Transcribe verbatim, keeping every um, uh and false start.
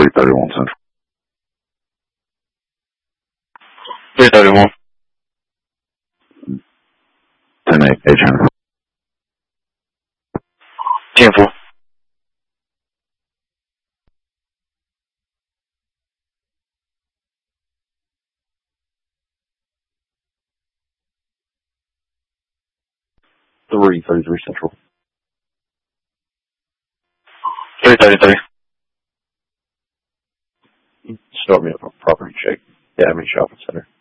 three thirty-one Central. three thirty-one. ten eight, H N. ten four. three thirty-three Central. three thirty-three. Start me up a property check. Yeah, I mean shopping center.